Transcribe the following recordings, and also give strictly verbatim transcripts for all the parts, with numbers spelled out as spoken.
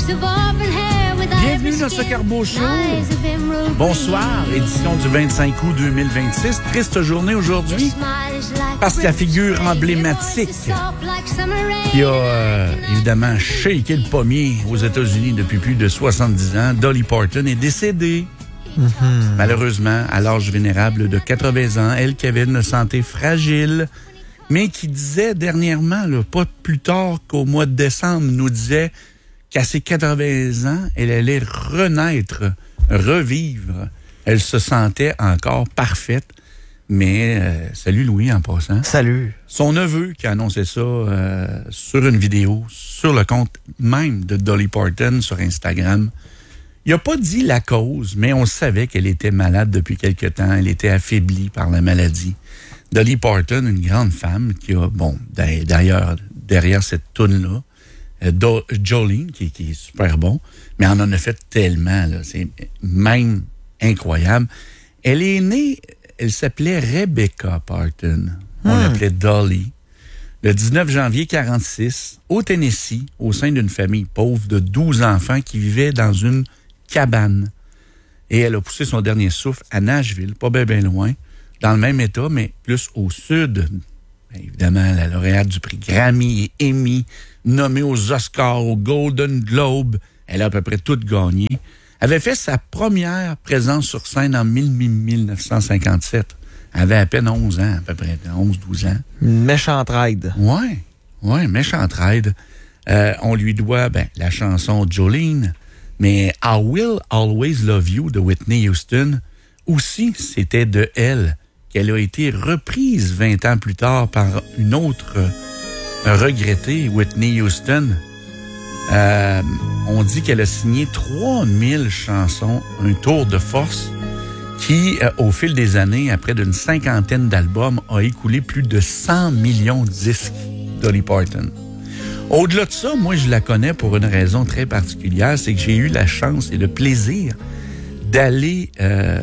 Bienvenue dans ce Carbo Show. Bonsoir, édition du vingt-cinq août deux mille vingt-six. Triste journée aujourd'hui parce que la figure emblématique qui a euh, évidemment shaké le pommier aux États-Unis depuis plus de soixante-dix ans, Dolly Parton, est décédée. Mm-hmm. Malheureusement, à l'âge vénérable de quatre-vingts ans, elle qui avait une santé fragile, mais qui disait dernièrement, là, pas plus tard qu'au mois de décembre, nous disait qu'à ses quatre-vingts ans, elle allait renaître, revivre. Elle se sentait encore parfaite. Mais euh, salut Louis en passant. Salut. Son neveu qui a annoncé ça euh, sur une vidéo, sur le compte même de Dolly Parton sur Instagram. Il n'a pas dit la cause, mais on savait qu'elle était malade depuis quelque temps. Elle était affaiblie par la maladie. Dolly Parton, une grande femme qui a, bon, d'ailleurs, derrière cette toune-là, euh, Do- Jolene, qui, qui est super bon, mais on en a fait tellement, là, c'est même incroyable. Elle est née, elle s'appelait Rebecca Parton. On hmm. l'appelait Dolly. Le dix-neuf janvier quarante-six, au Tennessee, au sein d'une famille pauvre de douze enfants qui vivaient dans une cabane. Et elle a poussé son dernier souffle à Nashville, pas bien bien loin, dans le même état, mais plus au sud. Bien évidemment, la lauréate du prix Grammy et Emmy, nommée aux Oscars, aux Golden Globe, elle a à peu près tout gagné, avait fait sa première présence sur scène en mille neuf cent cinquante-sept. Elle avait à peine onze ans, à peu près onze douze ans. Une méchante ride. Oui, oui, méchante ride. Euh, on lui doit ben, la chanson Jolene, mais I Will Always Love You de Whitney Houston, aussi, c'était de elle qu'elle a été reprise vingt ans plus tard par une autre euh, regrettée, Whitney Houston. Euh, on dit qu'elle a signé trois mille chansons, un tour de force qui, euh, au fil des années, après d'une cinquantaine d'albums, a écoulé plus de cent millions de disques, Dolly Parton. Au-delà de ça, moi, je la connais pour une raison très particulière, c'est que j'ai eu la chance et le plaisir d'aller euh,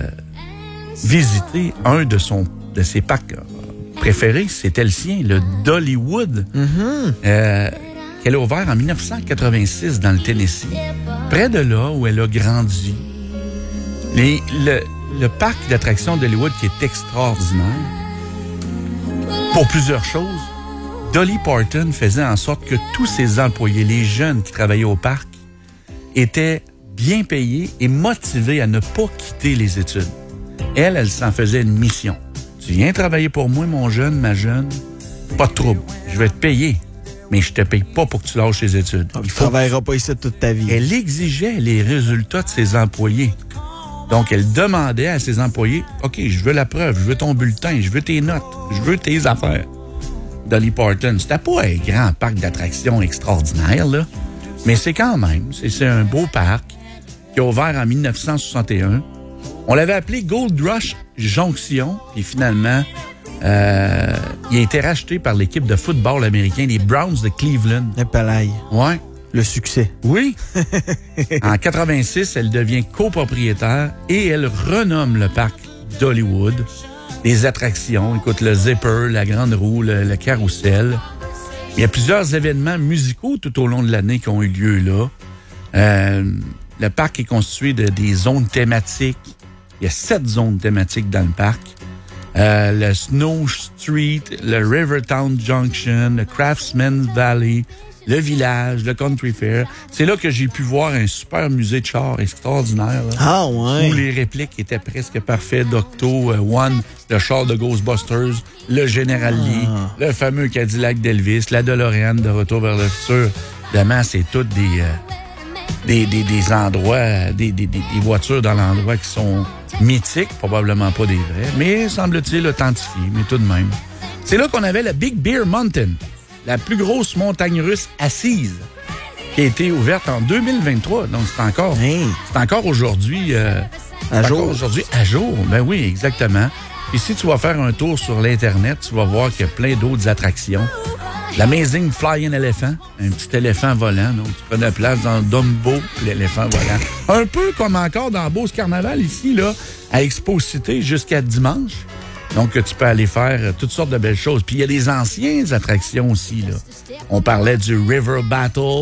visiter un de, son, de ses parcs préférés, c'était le sien, le Dollywood, mm-hmm. euh, qu'elle a ouvert en dix-neuf cent quatre-vingt-six dans le Tennessee, près de là où elle a grandi. Les, le, le parc d'attractions d'Hollywood qui est extraordinaire, pour plusieurs choses, Dolly Parton faisait en sorte que tous ses employés, les jeunes qui travaillaient au parc, étaient bien payés et motivés à ne pas quitter les études. Elle, elle s'en faisait une mission. Tu viens travailler pour moi, mon jeune, ma jeune, pas de trouble, je vais te payer. Mais je te paye pas pour que tu lâches tes études. Tu ne travailleras pas ici toute ta vie. Elle exigeait les résultats de ses employés. Donc, elle demandait à ses employés, OK, je veux la preuve, je veux ton bulletin, je veux tes notes, je veux tes affaires. Dolly Parton, c'était pas un grand parc d'attractions extraordinaire, là, mais c'est quand même, c'est, c'est un beau parc qui a ouvert en dix-neuf cent soixante et un. On l'avait appelé Gold Rush Jonction, puis finalement... Euh, il a été racheté par l'équipe de football américain, les Browns de Cleveland. Le palais. Ouais. Le succès. Oui. En quatre-vingt-six, elle devient copropriétaire et elle renomme le parc d'Hollywood. Les attractions, écoute, le zipper, la grande roue, le, le carrousel. Il y a plusieurs événements musicaux tout au long de l'année qui ont eu lieu là. Euh, le parc est constitué de des zones thématiques. Il y a sept zones thématiques dans le parc. Euh, le Snow Street, le Rivertown Junction, le Craftsman Valley, le village, le Country Fair. C'est là que j'ai pu voir un super musée de chars extraordinaire. Là, ah ouais. Où les répliques étaient presque parfaites. d'Octo euh, One, le char de Ghostbusters, le General ah. Lee, le fameux Cadillac d'Elvis, la DeLorean de Retour vers le futur. Évidemment, c'est toutes des, euh, des, des, des endroits, des, des, des, des voitures dans l'endroit qui sont... mythiques, probablement pas des vrais, mais semble-t-il authentifiés, mais tout de même. C'est là qu'on avait la Big Bear Mountain, la plus grosse montagne russe assise, qui a été ouverte en deux mille vingt-trois. Donc, c'est encore, hey. c'est encore aujourd'hui, euh, à jour. Encore aujourd'hui à jour. Ben oui, exactement. Et si tu vas faire un tour sur l'Internet, tu vas voir qu'il y a plein d'autres attractions. L'Amazing Flying Elephant, un petit éléphant volant. Donc, tu prends de la place dans Dumbo, l'éléphant volant. Un peu comme encore dans Beauce Carnaval, ici, là, à Expo Cité, jusqu'à dimanche. Donc, tu peux aller faire toutes sortes de belles choses. Puis, il y a des anciennes attractions aussi, là. On parlait du River Battle,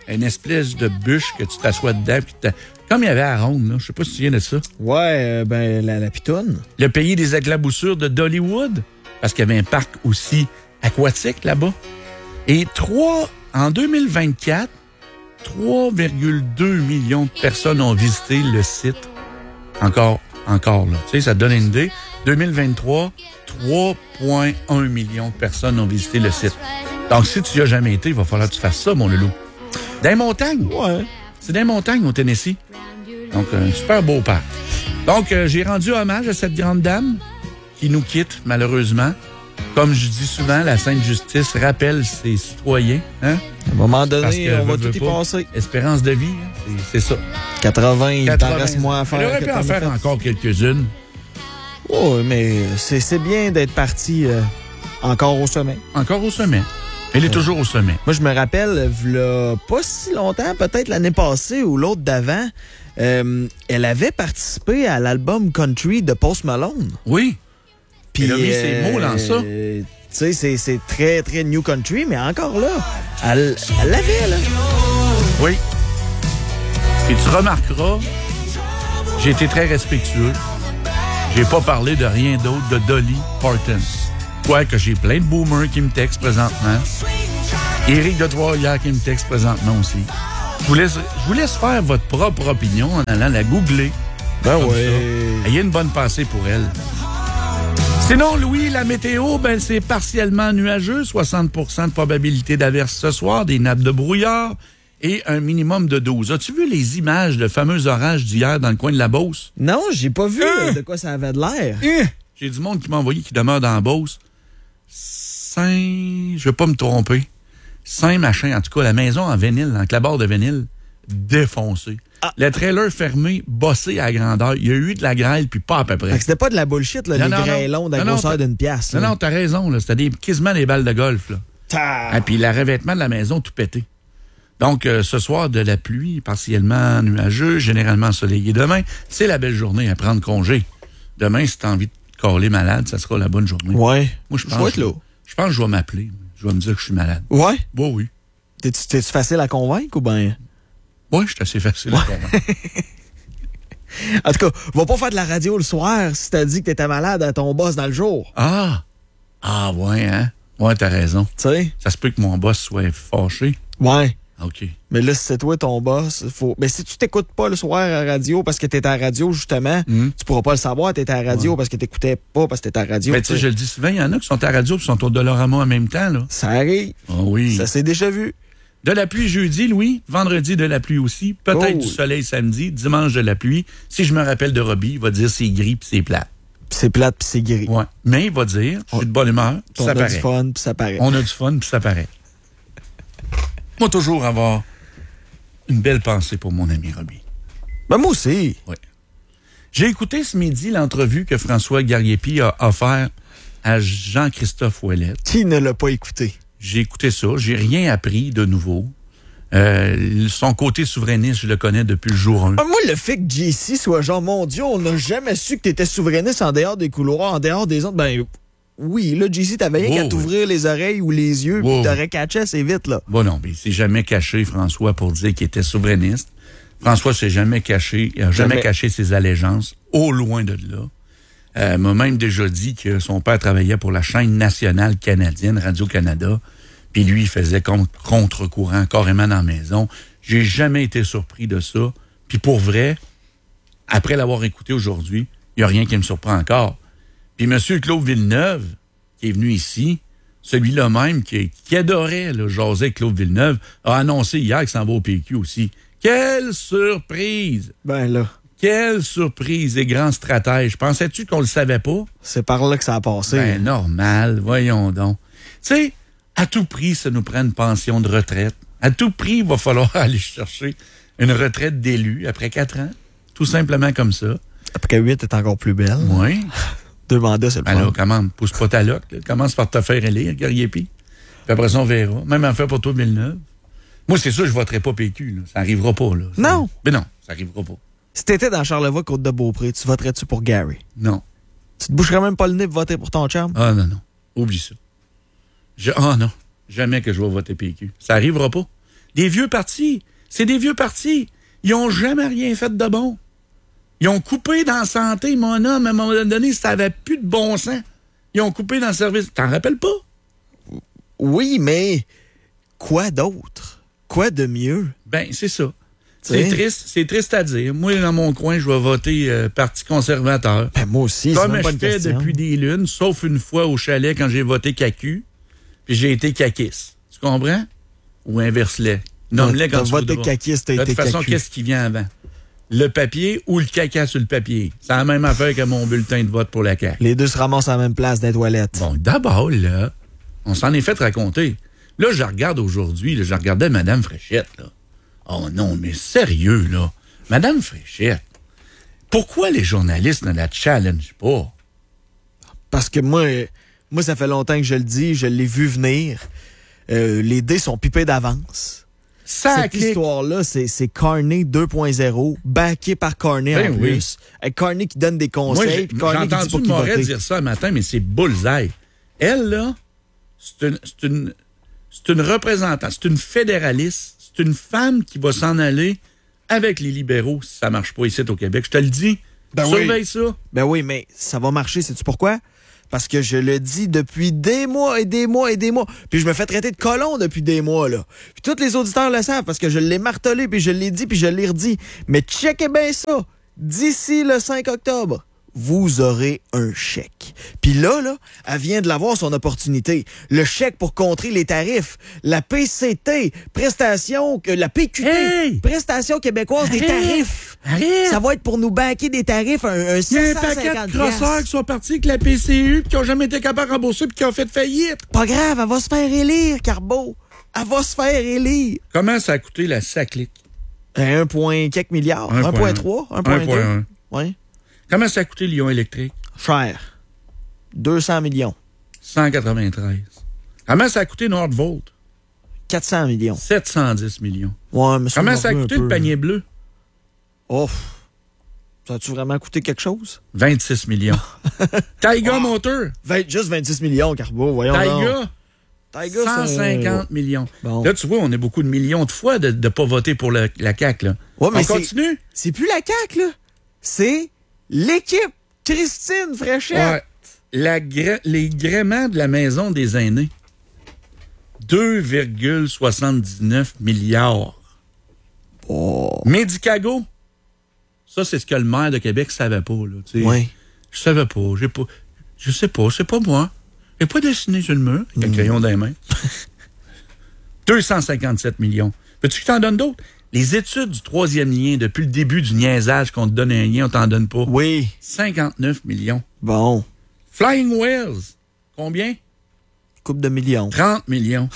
une espèce de bûche que tu t'assois dedans. Puis t'as- comme il y avait à Ronde, là, je sais pas si tu te souviens de ça. Ouais, euh, ben, la, la pitoune. Le pays des éclaboussures de Dollywood, parce qu'il y avait un parc aussi aquatique là-bas. Et trois, en deux mille vingt-quatre, trois virgule deux millions de personnes ont visité le site. Encore, encore, là. Tu sais, ça te donne une idée. deux mille vingt-trois, trois virgule un millions de personnes ont visité le site. Donc, si tu y as jamais été, il va falloir que tu fasses ça, mon loulou. Dans les montagnes. Ouais. C'est dans les montagnes au Tennessee. Donc, un super beau parc. Donc, euh, j'ai rendu hommage à cette grande dame qui nous quitte, malheureusement. Comme je dis souvent, la Sainte Justice rappelle ses citoyens. Hein? À un moment donné, Parce que, on va veux, tout y veux pas, passer. Espérance de vie, hein, c'est, c'est ça. quatre-vingts, il t'en quatre-vingts reste moins à faire. Il aurait que pu en t'en as faire fait. encore quelques-unes. Oui, mais c'est, c'est bien d'être parti euh, encore au sommet. Encore au sommet. Elle est toujours au sommet. Moi, je me rappelle, v'là pas si longtemps, peut-être l'année passée ou l'autre d'avant, euh, elle avait participé à l'album Country de Post Malone. Oui. Puis, Elle a mis ses mots dans ça. euh, Tu sais, c'est, c'est très, très New Country, mais encore là, elle, elle l'avait, là. Oui. Et tu remarqueras, j'ai été très respectueux. J'ai pas parlé de rien d'autre de Dolly Parton. Quoique j'ai plein de boomers qui me textent présentement. Éric de Trois-Rivières qui me texte présentement aussi. Je vous laisse, je vous laisse faire votre propre opinion en allant la googler. Ben Comme ouais. ça. Ayez une bonne pensée pour elle. Sinon, Louis, la météo, ben, c'est partiellement nuageux. soixante pour cent de probabilité d'averse ce soir, des nappes de brouillard et un minimum de douze. As-tu vu les images de fameux orages d'hier dans le coin de la Beauce? Non, j'ai pas vu Hein? euh, de quoi ça avait de l'air. Hein? J'ai du monde qui m'a envoyé qui demeure dans la Beauce. Saint... Je vais pas me tromper. Saint machin, en tout cas, la maison en vinyle, en clabard de vinyle, défoncée. Ah. Le trailer fermé, bossé à grandeur. Il y a eu de la grêle, puis pas à peu Fait près. que c'était pas de la bullshit, là, Non, les non, non. grêlons de la Non, non, grosseur t'as- d'une pièce. Non, non, t'as raison, là. C'était des, quasiment des balles de golf, là. Ta- Et puis le revêtement de la maison, tout pété. Donc, euh, ce soir, de la pluie, partiellement nuageux, généralement ensoleillé. Demain, c'est la belle journée à prendre congé. Demain, si t'as envie de caler malade, ça sera la bonne journée. Ouais. Moi, je Je vais pense, être là. je pense que je vais m'appeler. Je vais me dire que je suis malade. Ouais. Bon, oui. T'es-tu, t'es-tu facile à convaincre ou ben? Oui, je suis assez facile à convaincre. En tout cas, va pas faire de la radio le soir si t'as dit que t'étais malade à ton boss dans le jour. Ah! Ah, ouais, hein? Ouais, t'as raison. Tu sais? Ça se peut que mon boss soit fâché. Ouais. OK. Mais là, si c'est toi ton boss, faut. Mais si tu t'écoutes pas le soir à la radio parce que t'es à la radio, justement, Mm. tu pourras pas le savoir, t'étais à la radio Ouais. parce que t'écoutais pas parce que t'étais à la radio. Mais tu sais, je le dis souvent, il y en a qui sont à la radio et qui sont au Dollarama en même temps, là. Ça arrive. Ah oui. Ça s'est déjà vu. De la pluie jeudi, Louis. Vendredi, de la pluie aussi. Peut-être Oh. du soleil samedi. Dimanche, de la pluie. Si je me rappelle de Robbie, il va dire c'est gris puis c'est plat. Pis c'est plate pis c'est gris. Ouais. Mais il va dire, je suis de bonne humeur, puis On ça a du paraît. fun pis ça paraît. On a du fun puis ça paraît. Moi, toujours avoir une belle pensée pour mon ami Robbie. Ben moi aussi. Oui. J'ai écouté ce midi l'entrevue que François Gariepi a offert à Jean-Christophe Ouellette. Qui ne l'a pas écouté? J'ai écouté ça, j'ai rien appris de nouveau. Euh, son côté souverainiste, je le connais depuis le jour un. Ah, moi, le fait que J C soit genre, mon Dieu, on n'a jamais su que t'étais souverainiste en dehors des couloirs, en dehors des autres, ben oui, là, J C, t'avais rien Oh, qu'à oui. t'ouvrir les oreilles ou les yeux, Oh, puis t'aurais catché assez vite, là. Bon, non, mais il s'est jamais caché, François, pour dire qu'il était souverainiste. François s'est jamais caché, il a jamais, Jamais. caché ses allégeances, au loin de là. Euh, m'a même déjà dit que son père travaillait pour la chaîne nationale canadienne, Radio-Canada, puis lui, il faisait con- contre-courant carrément dans la maison. J'ai jamais été surpris de ça. Puis pour vrai, après l'avoir écouté aujourd'hui, il n'y a rien qui me surprend encore. Puis M. Claude Villeneuve, qui est venu ici, celui-là même qui, qui adorait là, jaser avec Claude Villeneuve, a annoncé hier qu'il s'en va au P Q aussi. Quelle surprise! Ben là, Quelle surprise, les grands stratèges. Pensais-tu qu'on le savait pas? c'est par là que ça a passé. Ben, normal, voyons donc. Tu sais, à tout prix, ça nous prend une pension de retraite. À tout prix, il va falloir aller chercher une retraite d'élu après quatre ans. Tout simplement comme ça. Après huit est encore plus belle. Oui. Deux mandats, c'est le fun. Alors, comment, pousse pas ta loque. là. Commence par te faire élire, Gariepi. Puis après ça, on verra. Même affaire pour toi, Villeneuve. Moi, c'est sûr, je voterai pas P Q. Là. Ça arrivera pas. Là. Ça- Non. Mais non, ça arrivera pas. Si t'étais dans Charlevoix-Côte-de-Beaupré, tu voterais-tu pour Gary? Non. Tu te boucherais même pas le nez pour voter pour ton chum? Ah non, non. Oublie ça. Je, ah non. Jamais que je vais voter P Q. Ça arrivera pas. Des vieux partis. C'est des vieux partis. Ils n'ont jamais rien fait de bon. Ils ont coupé dans la santé, mon homme, à un moment donné, ça n'avait plus de bon sens. Ils ont coupé dans le service. T'en rappelles pas? Oui, mais quoi d'autre? Quoi de mieux? Ben, c'est ça. C'est triste, c'est triste à dire. Moi, dans mon coin, je vais voter euh, Parti conservateur. Ben, moi aussi, comme c'est je même pas fais une question. depuis des lunes, sauf une fois au chalet quand j'ai voté C A Q, puis j'ai été caquiste. Tu comprends? Ou inverse-les. Nomme-les quand t'as tu voté voudras. caquiste, t'as De été toute façon, cacu. qu'est-ce qui vient avant? Le papier ou le caca sur le papier? C'est la même affaire que mon bulletin de vote pour la C A Q. Les deux se ramassent à la même place dans les toilettes. Bon, d'abord, là, on s'en est fait raconter. Là, je regarde aujourd'hui, là, je regardais Mme Fréchette, là. Oh non, mais sérieux, là. Madame Fréchette, pourquoi les journalistes ne la challengent pas? Parce que moi, moi, ça fait longtemps que je le dis, je l'ai vu venir. Euh, les dés sont pipés d'avance. Ça Cette clique. histoire-là, c'est, c'est Carney deux point zéro, backé par Carney Ben en oui. plus. Avec Carney qui donne des Moi, conseils, j'ai puis j'ai Carney qui dit entendu pas qui Moret voter. dire ça un matin, mais c'est bullseye. Elle, là, c'est une, c'est une, c'est une représentante, c'est une fédéraliste, c'est une femme qui va s'en aller avec les libéraux si ça marche pas ici au Québec. Je te le dis. Ben Surveille oui. ça. Ben oui, mais ça va marcher, sais-tu pourquoi? Parce que je le dis depuis des mois et des mois et des mois. Puis je me fais traiter de colon depuis des mois, là. Puis tous les auditeurs le savent parce que je l'ai martelé, puis je l'ai dit, puis je l'ai redit. Mais checkez bien ça. D'ici le cinq octobre, vous aurez un chèque. Puis là, là, elle vient de l'avoir son opportunité. Le chèque pour contrer les tarifs. La P C T, prestation, euh, la P Q T, Hey! prestation québécoise des Arrête! tarifs. Arrête! Ça va être pour nous banquer des tarifs, un, un Il y a un paquet de crosseurs qui sont partis avec la P C U, puis qui n'ont jamais été capables de rembourser, puis qui ont fait faillite. Pas grave, elle va se faire élire, Carbo. Elle va se faire élire. Comment ça a coûté la SACLIC? un point quelques milliards. un un point virgule trois, un virgule deux. un virgule un. Oui. Comment ça a coûté Lyon Électrique? Cher. deux cents millions. cent quatre-vingt-treize. Comment ça a coûté Nordvolt? quatre cents millions. sept cent dix millions. Ouais, mais Comment ça a me coûté un le peu. panier bleu? Oh. Ça a-tu vraiment coûté quelque chose? vingt-six millions. Taiga Motor? vingt, juste vingt-six millions, Carbo. Voyons donc. Taiga? Taiga, cent cinquante c'est... millions. Bon. Là, tu vois, on a beaucoup de millions de fois de ne pas voter pour le- la C A Q. Là. Ouais, mais on c'est- continue? C'est plus la C A Q, là. C'est l'équipe Christine Fréchette. Ouais. La gra- les gréements de la maison des aînés. deux virgule soixante-dix-neuf milliards. Oh. Medicago? Ça, c'est ce que le maire de Québec savait pas. Là, tu sais. Oui. Je savais pas. J'ai pas. Je sais pas. C'est pas moi. J'ai pas dessiné sur le mur avec un crayon dans les mains. deux cent cinquante-sept millions. Veux-tu que je t'en donne d'autres? Les études du troisième lien, depuis le début du niaisage qu'on te donne un lien, on t'en donne pas. Oui. cinquante-neuf millions. Bon. Flying Whales, combien? Coupe de millions. trente millions.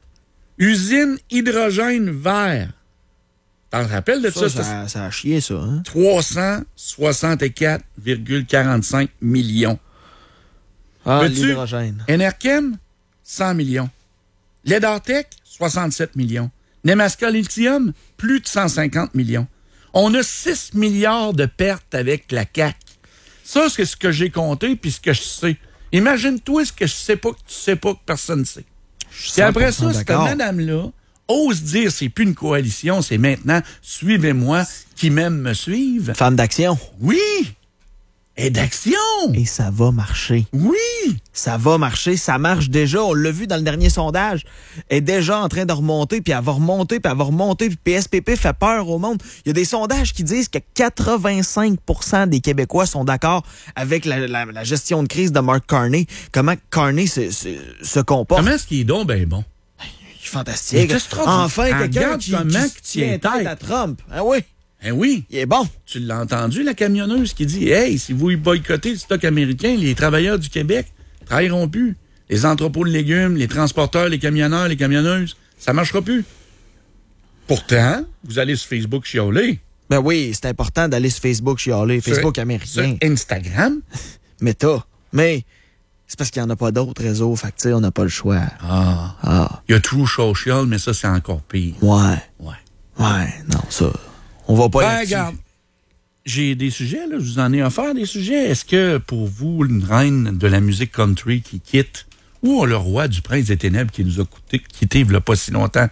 Usine hydrogène vert. T'en rappelles de ça? Ça, ça, ça a chié, ça. Hein? trois cent soixante-quatre virgule quarante-cinq millions. Ah, Veux-tu? l'hydrogène. Enerkem, cent millions. Ledartech, soixante-sept millions. Nemaska Lithium, plus de cent cinquante millions. On a six milliards de pertes avec la C A Q. Ça, c'est ce que j'ai compté puis ce que je sais. Imagine-toi ce que je sais pas que tu sais pas que personne ne sait. Puis après ça, cette d'accord. madame-là ose dire c'est plus une coalition, c'est maintenant suivez-moi qui m'aime me suivre. Femme d'action. Oui! Et d'action! Et ça va marcher. Oui! Ça va marcher. Ça marche déjà. On l'a vu dans le dernier sondage. Elle est déjà en train de remonter, puis elle va remonter, puis elle va remonter. Puis P S P P fait peur au monde. Il y a des sondages qui disent que quatre-vingt-cinq pour cent des Québécois sont d'accord avec la, la, la gestion de crise de Mark Carney. Comment Carney se, se, se comporte. Comment est-ce qu'il est donc ben bon? Il est fantastique. Qu'est-ce que tu Enfin, trouves? quelqu'un Regarde qui, comment qui que tu tient es tête. tête à Trump. Ah oui, Eh oui! il est bon. Tu l'as entendu, la camionneuse qui dit « Hey, si vous boycottez le stock américain, les travailleurs du Québec ne travailleront plus. Les entrepôts de légumes, les transporteurs, les camionneurs, les camionneuses, ça ne marchera plus. » Pourtant, vous allez sur Facebook chialer. Ben oui, c'est important d'aller sur Facebook chialer. Facebook Sur- américain. Sur Instagram. Meta. Mais c'est parce qu'il n'y en a pas d'autres réseaux. Fait que, tu sais, on n'a pas le choix. Ah. Ah. Il y a True Social, mais ça, c'est encore pire. Ouais. Ouais. Ouais. Non, ça. On va pas Ben, là-dessus. regarde. J'ai des sujets, là. Je vous en ai offert des sujets. Est-ce que, pour vous, une reine de la musique country qui quitte, ou le roi du prince des ténèbres qui nous a coûté, quitté il n'y a pas si longtemps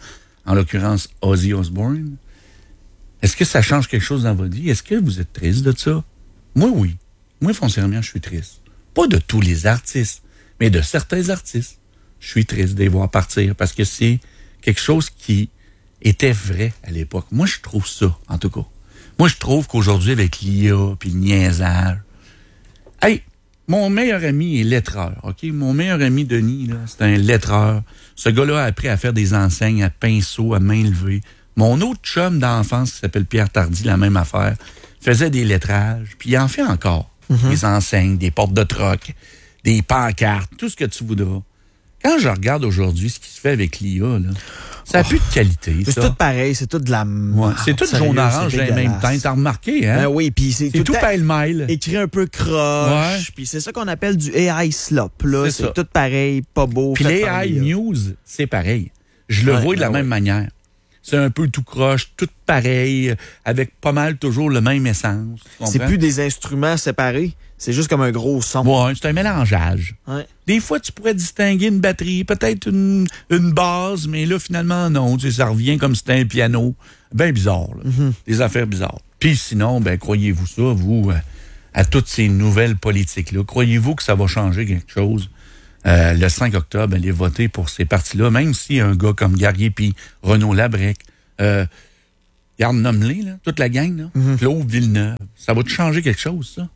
en l'occurrence Ozzy Osbourne, est-ce que ça change quelque chose dans votre vie? Est-ce que vous êtes triste de ça? Moi, oui. Moi, foncièrement, je suis triste. Pas de tous les artistes, mais de certains artistes. Je suis triste de les voir partir parce que c'est quelque chose qui était vrai à l'époque. Moi, je trouve ça, en tout cas. Moi, je trouve qu'aujourd'hui, avec l'I A puis le niaisage... Hey, mon meilleur ami est lettreur, OK? Mon meilleur ami, Denis, là, c'est un lettreur. Ce gars-là a appris à faire des enseignes à pinceau, à main levée. Mon autre chum d'enfance, qui s'appelle Pierre Tardy, la même affaire, faisait des lettrages, puis il en fait encore. Mm-hmm. Des enseignes, des portes de troc, des pancartes, tout ce que tu voudras. Quand je regarde aujourd'hui ce qui se fait avec l'I A, là, ça n'a oh, plus de qualité. C'est ça. tout pareil, c'est tout de la... Ouais, c'est tout jaune-orange dans les mêmes teintes. T'as remarqué, hein? Ben oui, puis c'est, c'est tout, tout pêle-mêle. Écrit un peu croche. Ouais. Puis c'est ça qu'on appelle du A I slop. Là. C'est, c'est tout pareil, pas beau. Puis l'A I News, c'est pareil. Je le ouais, vois de la ben même ouais. manière. C'est un peu tout croche, tout pareil, avec pas mal toujours le même essence. C'est plus des instruments séparés, c'est juste comme un gros son. Ouais, c'est un mélangeage. Ouais. Des fois, tu pourrais distinguer une batterie, peut-être une, une base, mais là, finalement, non. Tu sais, ça revient comme si c'était un piano. Ben bizarre, là. Mm-hmm. Des affaires bizarres. Puis sinon, ben croyez-vous ça, vous, à, à toutes ces nouvelles politiques-là, croyez-vous que ça va changer quelque chose? Euh, le cinq octobre, aller voter pour ces partis-là, même si un gars comme Guerrier puis Renaud Labrec, euh, Garde nomme-les, là, toute la gang, là, mm-hmm. Claude Villeneuve, ça va te changer quelque chose, ça?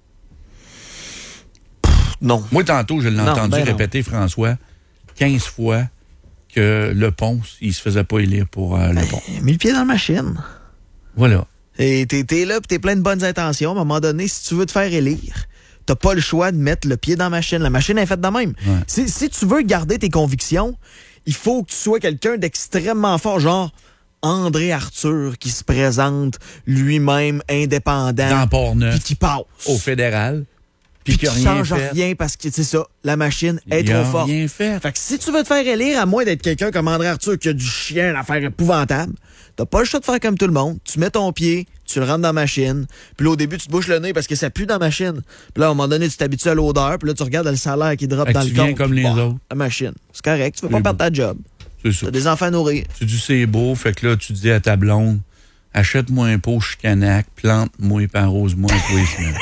Pff, non. Moi, tantôt, je l'ai non, entendu ben répéter, non. François, quinze fois que le pont, il se faisait pas élire pour euh, le ben, pont. Mets le pied dans la machine. Voilà. Et t'es, t'es là, pis t'es plein de bonnes intentions. À un moment donné, si tu veux te faire élire, t'as pas le choix de mettre le pied dans la machine. La machine est faite de même. Ouais. Si, si tu veux garder tes convictions, il faut que tu sois quelqu'un d'extrêmement fort, genre André Arthur qui se présente lui-même indépendant. Dans Port-Neuf. Puis qui passe. Au fédéral. Puis qui ne change fait. rien parce que, c'est ça, la machine est trop forte. Rien fait. Fait que si tu veux te faire élire, à moins d'être quelqu'un comme André Arthur qui a du chien, l'affaire épouvantable, t'as pas le choix de faire comme tout le monde. Tu mets ton pied, tu le rentres dans la machine, puis là, au début, tu te bouches le nez parce que ça pue dans la machine. Puis là, à un moment donné, tu t'habitues à l'odeur, puis là, tu regardes le salaire qui drop dans le compte. Tu viens comme les bah, autres. La machine. C'est correct, tu veux pas perdre ta job. C'est ça. T'as des enfants à nourrir. Tu dis c'est beau, fait que là, tu dis à ta blonde, achète-moi un pot chicanac, plante-moi et arrose-moi un tous les semaines.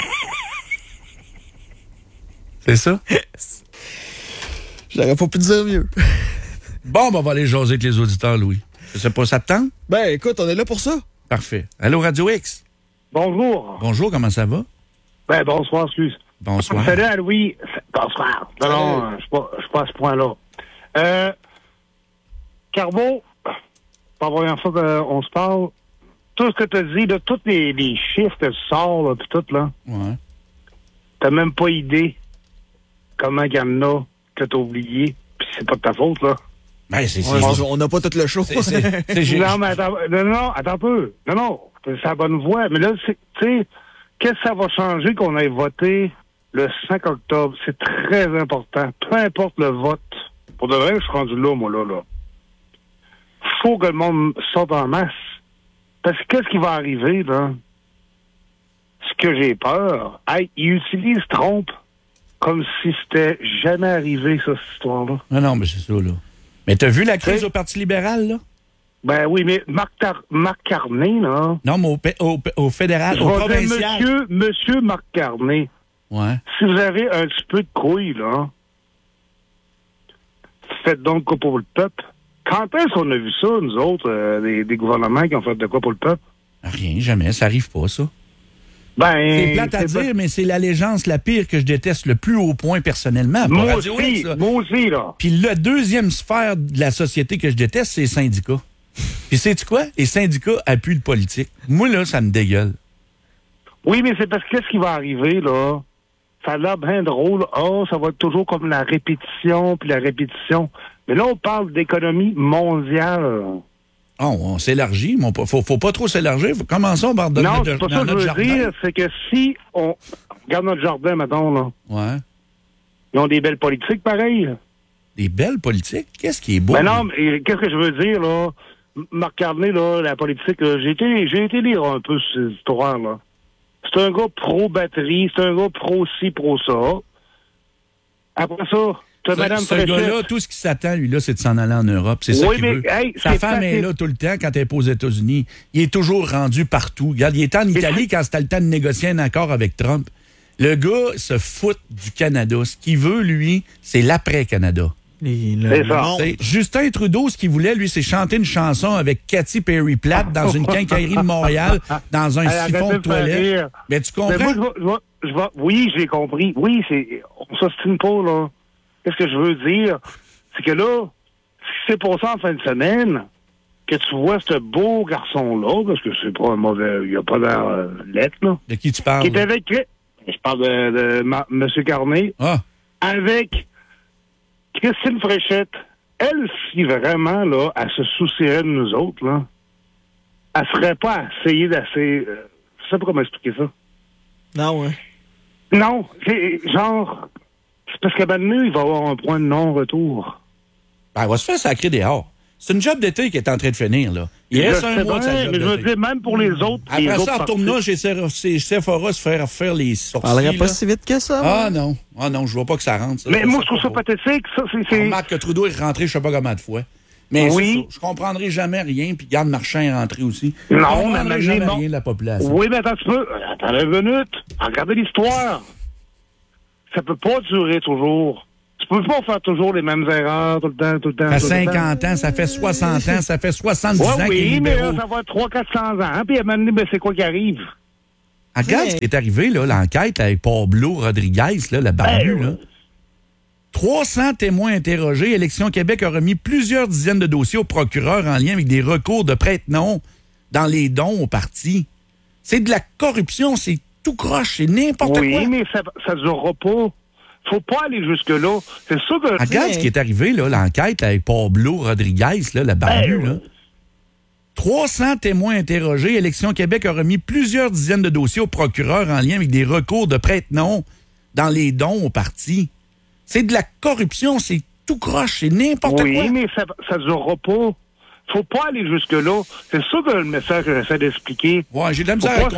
C'est ça? J'aurais pas pu te dire mieux. Bon, ben, on va aller jaser avec les auditeurs, Louis. Je sais pas, ça te tente? Ben, écoute, on est là pour ça. Parfait. Allô, Radio X? Bonjour. Bonjour, comment ça va? Ben, bonsoir, excuse. Bonsoir. Salut à Louis. Bonsoir. Non, non, je suis pas, pas à ce point-là. Euh, Carbo, pas la première fois qu'on se parle, tout ce que tu as dit, de tous les, les chiffres que tu sors, là, pis tout, là. Ouais. T'as même pas idée comment il y en a que t'as oublié, puis c'est pas de ta faute, là. Ben, c'est, c'est, ouais, c'est, on n'a pas tout le show. C'est, c'est, c'est, non, mais attends, non, non, attends un peu. Non, non, c'est la bonne voie. Mais là, tu sais, qu'est-ce que ça va changer qu'on ait voté le cinq octobre? C'est très important. Peu importe le vote. Pour de vrai, je suis rendu là, moi, là, là. Faut que le monde sorte en masse. Parce que qu'est-ce qui va arriver, là? Ce que j'ai peur, hey, ils utilisent Trump comme si c'était jamais arrivé, ça, cette histoire-là. Non, non, mais c'est ça, là. Mais t'as vu la crise au Parti libéral, là? Ben oui, mais Marc, Tar- Marc Carney, là... Non, mais au, au, au fédéral, au provincial. Monsieur, monsieur Marc Carney, ouais. Si vous avez un petit peu de couilles, là, faites donc quoi pour le peuple. Quand est-ce qu'on a vu ça, nous autres, euh, des, des gouvernements qui ont fait de quoi pour le peuple? Rien, jamais. Ça arrive pas, ça. Ben, c'est plate à dire, pas... mais c'est l'allégeance la pire que je déteste le plus haut point personnellement. Moi aussi, X, moi aussi, là. Puis la deuxième sphère de la société que je déteste, c'est les syndicats. Puis sais-tu quoi? Les syndicats appuient le politique. Moi, là, ça me dégueule. Oui, mais c'est parce que qu'est-ce qui va arriver, là? Ça a l'air bien drôle. Oh, ça va être toujours comme la répétition, puis la répétition. Mais là, on parle d'économie mondiale. Oh, on s'élargit, mais il faut, faut pas trop s'élargir. Commençons par donner non, de, c'est pas ça que je veux jardin. dire, c'est que si on regarde notre jardin, mettons, là. Ouais. Ils ont des belles politiques, pareil. Des belles politiques? Qu'est-ce qui est beau? Ben non, mais qu'est-ce que je veux dire, là? Marc Carney, là, la politique, là, j'ai été, j'ai été lire un peu cette histoire, là. C'est un gars pro-batterie, c'est un gars pro-ci, pro-ça. Après ça, T'as Ce, Mme ce Fréchette. gars-là, tout ce qui s'attend, lui, là, c'est de s'en aller en Europe. C'est ça Oui, qu'il mais, veut. hey, Sa c'est femme est facile. là tout le temps quand elle est pas aux États-Unis. Il est toujours rendu partout. Regarde, il était en Italie quand c'était le temps de négocier un accord avec Trump. Le gars se fout du Canada. Ce qu'il veut, lui, c'est l'après-Canada. Les- le- C'est le ça. monde. C'est Justin Trudeau, ce qu'il voulait, lui, c'est chanter une chanson avec Katy Perry Platt dans une quincaillerie de Montréal, dans un Hey, arrêtez siphon de de faire toilette. rire. Mais tu Mais comprends? moi, je vais, je vais- je vais- oui, j'ai compris. Oui, c'est, on s'ostine pas, là. Qu'est-ce que je veux dire? C'est que là, si c'est pour ça en fin de semaine, que tu vois ce beau garçon-là, parce que c'est pas un mauvais, il a pas l'air euh, lettre, là, De qui tu parles? qui est avec, je parle de, de ma- M. Carnet, Ah, avec Christine Fréchette. Elle, si vraiment, là, elle se soucierait de nous autres, là, elle serait pas à essayer d'assez, euh, je sais pas comment expliquer ça. Non, ouais. Non, c'est genre, c'est parce qu'à Bannu, il va avoir un point de non-retour. ben, elle va se faire sacrer dehors. C'est une job d'été qui est en train de finir, là. Il Je reste un sais mois de bien, sa job mais je veux d'été. dire, même pour les autres, les Après autres ça, parties- retourne-là chez Sephora- chez Sephora se faire faire les sourcils. Parlerait pas là. si vite que ça. Ah moi. non, ah non, je vois pas que ça rentre. Ça. Mais Ça, moi, c'est je trouve ça pas beau. pathétique, ça, c'est... On c'est... remarque que Trudeau est rentré, je sais pas comment de fois. Mais Oui. c'est ça, je comprendrai jamais rien, puis Garde Marchand est rentré aussi. Non, je mais comprendrai mais jamais non. rien de la population. Oui, mais attends un petit peu. Attends une minute. Regardez l'histoire. Ça peut pas durer toujours. Tu peux pas faire toujours les mêmes erreurs tout le temps, tout le temps, Ça fait tout le temps. cinquante ans, ça fait soixante ans, ça fait soixante-dix Ouais, ans qu'il est oui, mais libéraux. là, ça va être trois cents à quatre cents ans. Puis à un moment donné, ben, c'est quoi qui arrive? Ah, regarde ce qui est arrivé, là, l'enquête avec Pablo Rodriguez, là, le barbu, Ben, là. trois cents témoins interrogés. Élection Québec a remis plusieurs dizaines de dossiers au procureur en lien avec des recours de prête-nom dans les dons au parti. C'est de la corruption, c'est tout croche, c'est n'importe Oui, quoi. mais ça, ça durera pas. Faut pas aller jusque-là. C'est sûr que... Ah, regarde ce qui est arrivé, là, l'enquête avec Pablo Rodriguez, là, le barbu, Ben, là. trois cents témoins interrogés. Élection Québec a remis plusieurs dizaines de dossiers au procureur en lien avec des recours de prête-nom dans les dons au parti. C'est de la corruption, c'est tout croche, c'est n'importe Oui, quoi. mais ça, ça durera pas. Faut pas aller jusque-là. C'est sûr que le message que j'essaie d'expliquer... Ouais, j'ai de la misère Faut à pas